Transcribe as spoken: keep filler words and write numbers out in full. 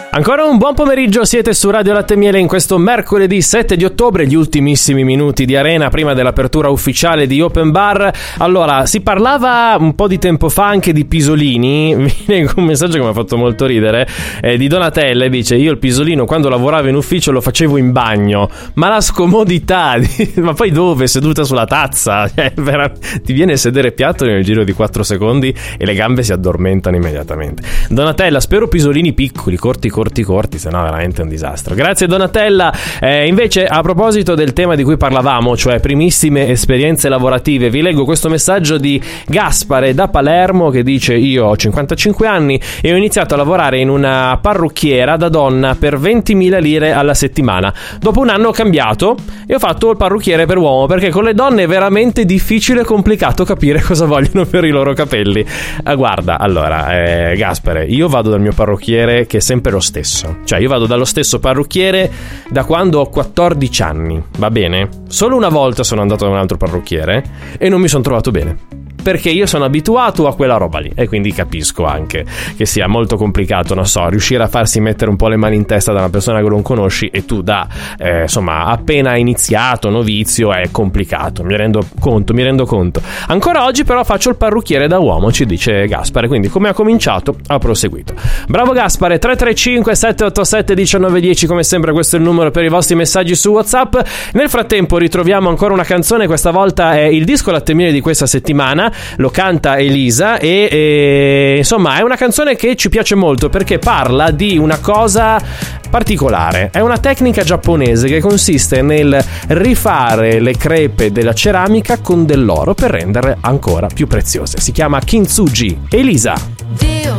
Ancora un buon pomeriggio, siete su Radio Latte e Miele in questo mercoledì sette di ottobre, gli ultimissimi minuti di Arena prima dell'apertura ufficiale di Open Bar. Allora, si parlava un po' di tempo fa anche di pisolini, mi leggo un messaggio che mi ha fatto molto ridere, eh, di Donatella, e dice: io il pisolino quando lavoravo in ufficio lo facevo in bagno, ma la scomodità, di... ma poi dove? Seduta sulla tazza, cioè, vera... ti viene a sedere piatto nel giro di quattro secondi e le gambe si addormentano immediatamente. Donatella, spero pisolini piccoli, corti corti corti, se no veramente è un disastro. Grazie Donatella. Eh, invece, a proposito del tema di cui parlavamo, cioè primissime esperienze lavorative, vi leggo questo messaggio di Gaspare da Palermo che dice: io ho cinquantacinque anni e ho iniziato a lavorare in una parrucchiera da donna per ventimila lire alla settimana. Dopo un anno ho cambiato e ho fatto il parrucchiere per uomo, perché con le donne è veramente difficile e complicato capire cosa vogliono per i loro capelli. Ah, guarda, allora eh, Gaspare, io vado dal mio parrucchiere che è sempre lo stesso, cioè io vado dallo stesso parrucchiere da quando ho quattordici anni, va bene? Solo una volta sono andato da un altro parrucchiere e non mi sono trovato bene, perché io sono abituato a quella roba lì, e quindi capisco anche che sia molto complicato, non so, riuscire a farsi mettere un po' le mani in testa da una persona che non conosci, e tu da eh, insomma appena iniziato novizio è complicato, mi rendo conto, mi rendo conto. Ancora oggi però faccio il parrucchiere da uomo, ci dice Gaspare, quindi come ha cominciato ha proseguito. Bravo Gaspare. Tre tre cinque sette otto sette uno nove uno zero, come sempre questo è il numero per i vostri messaggi su WhatsApp. Nel frattempo ritroviamo ancora una canzone, questa volta è il disco Latte e Miele di questa settimana, lo canta Elisa e, e insomma è una canzone che ci piace molto perché parla di una cosa particolare. È una tecnica giapponese che consiste nel rifare le crepe della ceramica con dell'oro per renderle ancora più preziose. Si chiama Kintsugi. Elisa. Dio